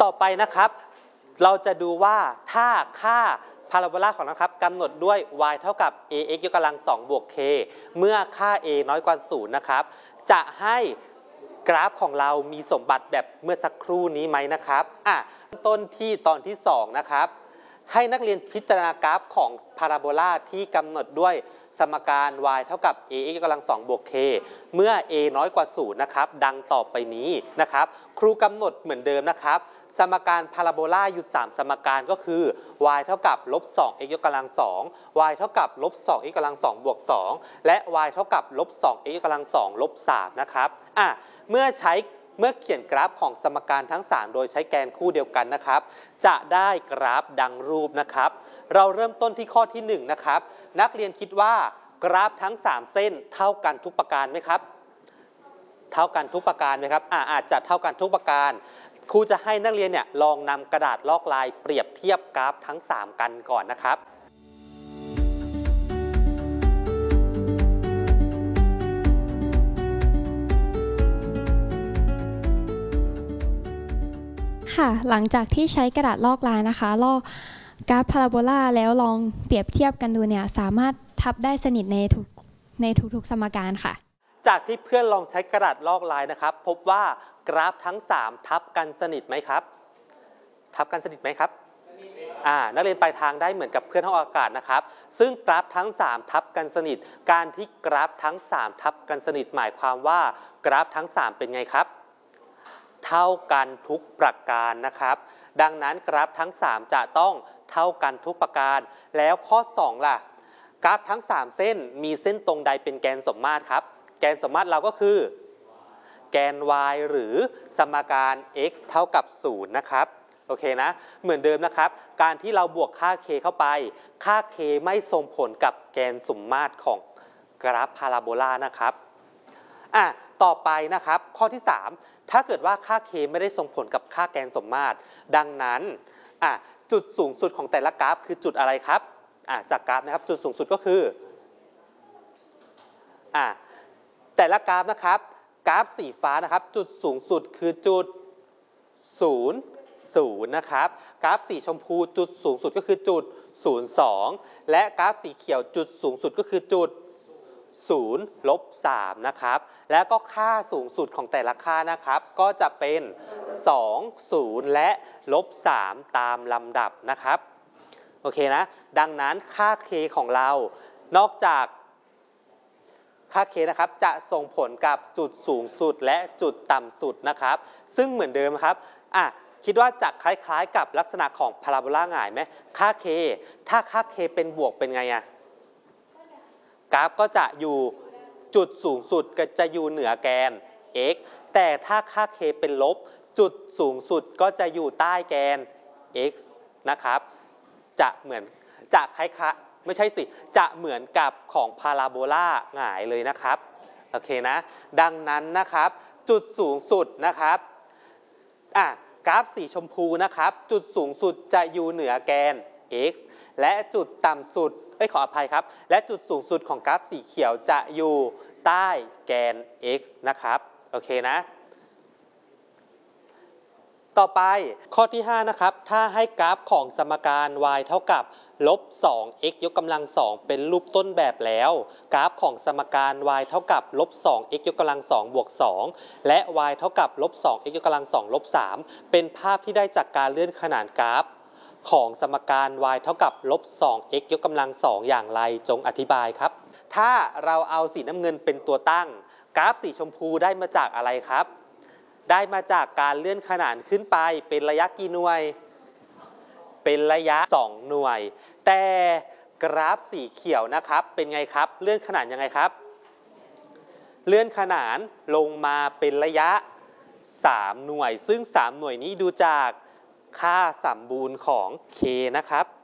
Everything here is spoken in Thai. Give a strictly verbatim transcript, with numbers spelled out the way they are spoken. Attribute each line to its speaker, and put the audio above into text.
Speaker 1: ต่อไปนะครับเราจะดูว่าถ้าค่าพาราโบลาของเราครับกำหนดด้วย y เท่ากับ ax ยกกำลังสองบวก k เมื่อค่า a น้อยกว่าศูนย์นะครับจะให้กราฟของเรามีสมบัติแบบเมื่อสักครู่นี้ไหมนะครับอ่ะต้นที่ตอนที่สองนะครับให้นักเรียนพิจารณากราฟของพาราโบลาที่กำหนดด้วยสมการ y เท่ากับ ax ยกกำลังสองบวก k เมื่อ a น้อยกว่าศูนย์นะครับดังต่อไปนี้นะครับครูกำหนดเหมือนเดิมนะครับสมการพาราโบลาอยู่สามสมการก็คือ y เท่ากับลบ สอง x ยกกำลังสอง y เท่ากับลบ สอง x กำลังสองบวกสองและ y เท่ากับลบ สอง x ยกกำลังสองลบสามนะครับอ่ะเมื่อใช้เมื่อเขียนกราฟของสมการทั้งสามโดยใช้แกนคู่เดียวกันนะครับจะได้กราฟดังรูปนะครับเราเริ่มต้นที่ข้อที่หนึ่งนะครับนักเรียนคิดว่ากราฟทั้งสามเส้นเท่ากันทุกประการไหมครับเท่ากันทุกประการไหมครับอ่าอาจจะเท่ากันทุกประการครูจะให้นักเรียนเนี่ยลองนำกระดาษลอกลายเปรียบเทียบกราฟทั้งสามกันก่อนนะครับ
Speaker 2: ค่ะหลังจากที่ใช้กระดาษลอกลายนะคะลอกกราฟพาราโบลาแล้วลองเปรียบเทียบกันดูเนี่ยสามารถทับได้สนิทในทุกในทุกๆสมการค่ะ
Speaker 1: จากที่เพื่อนลองใช้กระดาษลอกลายนะครับพบว่ากราฟทั้งสามทับกันสนิทไหมครับทับกันสนิทไหมครับอ่านักเรียนปลายทางได้เหมือนกับเพื่อนห้องอากาศนะครับซึ่งกราฟทั้งสามทับกันสนิทการที่กราฟทั้งสามทับกันสนิทหมายความว่ากราฟทั้งสามเป็นไงครับเท่ากันทุกประการนะครับดังนั้นกราฟทั้งสามจะต้องเท่ากันทุกประการแล้วข้อสองล่ะกราฟทั้งสามเส้นมีเส้นตรงใดเป็นแกนสมมาตรครับแกนสมมาตรเราก็คือแกน y หรือสมการ x เท่ากับศูนย์นะครับโอเคนะเหมือนเดิมนะครับการที่เราบวกค่า k เข้าไปค่า k ไม่ส่งผลกับแกนสมมาตรของกราฟพาราโบลานะครับอ่ะต่อไปนะครับข้อที่สามถ้าเกิดว่าค่า k ไม่ได้ส่งผลกับค่าแกนสมมาตรดังนั้นอ่ะจุดสูงสุดของแต่ละกราฟคือจุดอะไรครับอ่ะจากกราฟนะครับจุดสูงสุดก็คืออ่ะแต่ละกราฟนะครับกราฟสีฟ้านะครับจุดสูงสุดคือจุดศูนย์ ศูนย์นะครับกราฟสีชมพูจุดสูงสุดก็คือจุดศูนย์ สองและกราฟสีเขียวจุดสูงสุดก็คือจุดศูนย์ ลบ สามนะครับแล้วก็ค่าสูงสุดของแต่ละค่านะครับก็จะเป็นสอง ศูนย์ และลบ สามตามลำดับนะครับโอเคนะดังนั้นค่า k ของเรานอกจากค่า k นะครับจะส่งผลกับจุดสูงสุดและจุดต่ำสุดนะครับซึ่งเหมือนเดิมครับอ่ะคิดว่าจะคล้ายๆกับลักษณะของพาราโบลาหงายไหมค่า k ถ้าค่า k เป็นบวกเป็นไงอะกราฟก็จะอยู่จุดสูงสุดก็จะอยู่เหนือแกน x แต่ถ้าค่า k เป็นลบจุดสูงสุดก็จะอยู่ใต้แกน x นะครับจะเหมือนจะคล้ายๆไม่ใช่สิจะเหมือนกับของพาราโบลาหงายเลยนะครับโอเคนะดังนั้นนะครับจุดสูงสุดนะครับอ่ะกราฟสีชมพูนะครับจุดสูงสุดจะอยู่เหนือแกน x และจุดต่ำสุดเอ้ยขออภัยครับและจุดสูงสุดของกราฟสีเขียวจะอยู่ใต้แกน x นะครับโอเคนะต่อไปข้อที่ห้านะครับถ้าให้กราฟของสมการ y เท่ากับลบ สอง x ยกกำลังสองเป็นรูปต้นแบบแล้วกราฟของสมการ y เท่ากับลบ สอง x ยกกำลังสองบวกสองและ y เท่ากับลบ สอง x ยกกำลังสองลบสามเป็นภาพที่ได้จากการเลื่อนขนานกราฟของสมการ y เท่ากับลบ สอง x ยกกำลังสองอย่างไรจงอธิบายครับถ้าเราเอาสีน้ำเงินเป็นตัวตั้งกราฟสีชมพูได้มาจากอะไรครับได้มาจากการเลื่อนขนานขึ้นไปเป็นระยะกี่หน่วยเป็นระยะสองหน่วยแต่กราฟสีเขียวนะครับเป็นไงครับเลื่อนขนานยังไงครับเลื่อนขนานลงมาเป็นระยะสามหน่วยซึ่งสามหน่วยนี้ดูจากค่าสมบูรณ์ของ k นะครับ